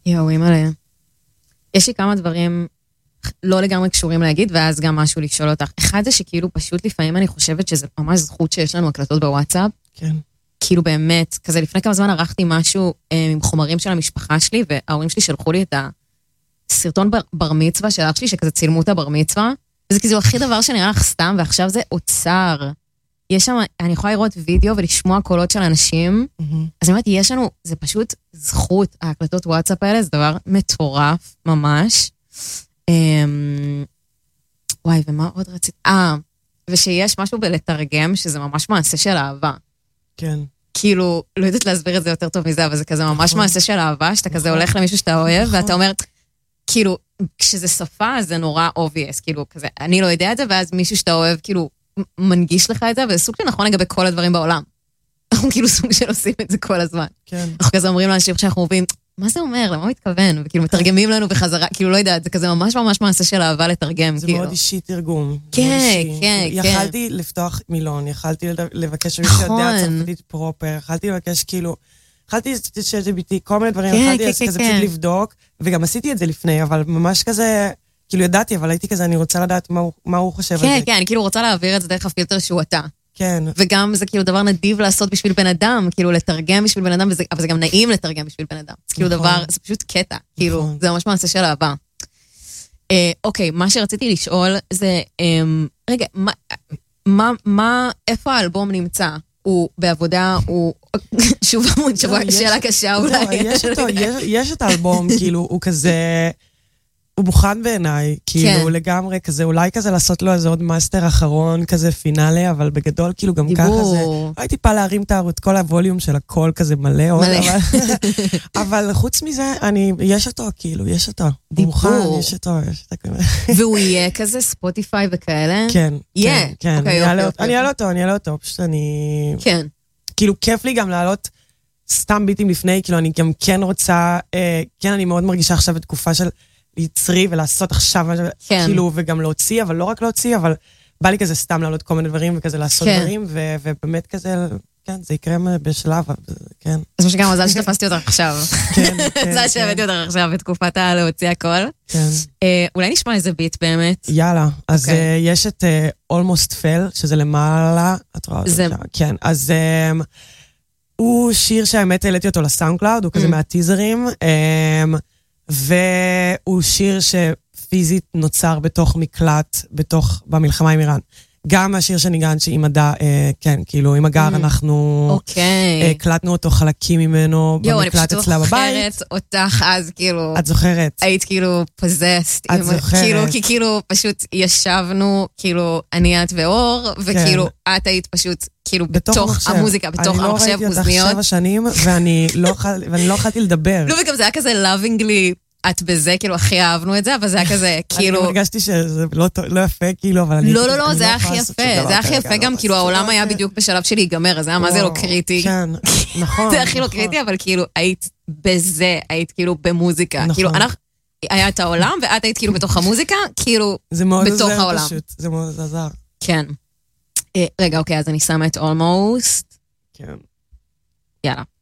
יואו, אימא'לה. יש לי כמה דברים לא לגמרי קשורים להגיד, ואז גם משהו לשאול אותך. אחד זה שכאילו פשוט לפעמים אני חושבת שזה ממש זכות שיש לנו הקלטות בוואטסאפ. כן. כאילו באמת, כזה לפני כמה זמן ערכתי משהו עם חומרים של המשפחה שלי, וההורים שלי שלחו לי את הסרטון בר מצווה של אח שלי, שכזה צילמו את הבר מצווה, וזה כאילו הכי דבר שנראה לך סתם, ועכשיו זה אוצר. יש שם, אני יכולה לראות וידאו ולשמוע קולות של אנשים, אז אני אומרת, יש לנו, זה פשוט זכות, ההקלטות וואטסאפ האלה, זה דבר מטורף, ממש. וואי, ומה עוד רציתי? ושיש משהו בלתרגם, שזה ממש מעשה של אהבה. כן. כאילו, לא יודעת להסביר את זה יותר טוב מזה, אבל זה כזה ממש מעשה של אהבה, שאתה כזה הולך למישהו שאתה אוהב, ואתה אומר, כאילו, כשזה שפה, זה נורא obvious, כאילו, כזה, אני לא יודע את זה, ואז מישהו שאתה אוהב, כאילו, מנגיש לך את זה, וזה סוג שנכון לגבי כל הדברים בעולם. אנחנו כאילו סוג של עושים את זה כל הזמן. כן. אנחנו כזה אומרים לאנשים שאנחנו מבינים, מה זה אומר? למה הוא מתכוון? וכאילו מתרגמים לנו בחזרה, כאילו לא יודעת, זה כזה ממש ממש מעשה של אהבה לתרגם. זה מאוד אישי תרגום. כן, כן, כן. יכלתי לפתוח מילון, יכלתי לבקש מי שיודע צרפתית פרופר, יכלתי לבקש כאילו, יכלתי שזה ביטי, כל מיני דברים, יכלתי כזה פשוט לבדוק, וגם עשיתי את זה לפני, אבל ממש כזה, כאילו ידעתי, אבל הייתי כזה, אני רוצה לדעת מה הוא חושב על זה. כן, כן, אני כאילו רוצה להעביר את זה דרך הפילטר שהוא אתה. כן. וגם זה כאילו דבר נדיב לעשות בשביל בן אדם, כאילו לתרגם בשביל בן אדם, אבל זה גם נעים לתרגם בשביל בן אדם. זה כאילו דבר, זה פשוט קטע, כאילו, זה ממש מעשה של אהבה. אוקיי, מה שרציתי לשאול זה, רגע, איפה האלבום נמצא? הוא בעבודה, הוא, שוב, שאלה קשה אולי. יש את האלבום, כאילו, הוא כזה, הוא מוכן בעיניי, כאילו לגמרי כזה, אולי כזה לעשות לו איזה עוד מאסטר אחרון, כזה פינאלי, אבל בגדול כאילו גם ככה זה, אולי טיפה להרים את כל הווליום של הכל כזה מלא עוד, אבל חוץ מזה, יש אותו, כאילו, יש אותו. הוא מוכן, יש אותו. והוא יהיה כזה ספוטיפיי וכאלה? כן, כן, אני אעלה אותו, פשוט כן. כאילו כיף לי גם לעלות סתם ביטים לפני, כאילו אני גם כן רוצה, כן, אני מאוד מרגישה עכשיו בתקופה של ליצרי ולעשות עכשיו, כאילו, וגם להוציא, אבל לא רק להוציא, אבל בא לי כזה סתם לעלות כל מיני דברים, וכזה לעשות דברים, ובאמת כזה, כן, זה יקרה בשלב, כן. אז משהו גם מזל שתפסתי אותך עכשיו. כן, זה שהבאתי אותך עכשיו בתקופת להוציא הכל. כן. אולי נשמע איזה ביט באמת. יאללה, אז יש את Almost Fell, שזה למעלה, את רואה אותו שם, כן, אז הוא שיר שהאמת העליתי אותו לסאונד קלאוד, הוא כזה מהטיזרים, והוא שיר שפיזית נוצר בתוך מקלט, במלחמה עם איראן. גם השיר שניגן שעם מדע, כן, כאילו עם הגר אנחנו הקלטנו אותו חלקים ממנו במקלט אצלה בבית. אני פשוט זוכרת אותך אז, כאילו... את זוכרת. היית כאילו פוזסט. את זוכרת. כי כאילו פשוט ישבנו, כאילו אני, את ואור, וכאילו את היית פשוט כאילו בתוך המוזיקה, בתוך המחשב אוזניות. אני לא ראיתי אותך 7 שנים, ואני לא יכלתי לדבר. לא, וגם זה היה כזה lovingly, את בזה, כאילו, הכי אהבנו את זה, אבל זה היה כזה, כאילו... אני הרגשתי שזה לא יפה, כאילו, אבל אני... לא, זה היה הכי יפה, זה היה הכי יפה גם, כאילו, העולם היה בדיוק בשלב של להיגמר, אז זה היה מה זה לא קריטי. כן, נכון. זה הכי לא קריטי, אבל כאילו, היית בזה, היית כאילו במוזיקה. כאילו, היה את העולם, ואת היית כאילו בתוך המוזיקה, כאילו, בתוך העולם. זה מאוד עזר. כן. רגע, אוקיי, אז אני שמה את Almost. כן. יאללה.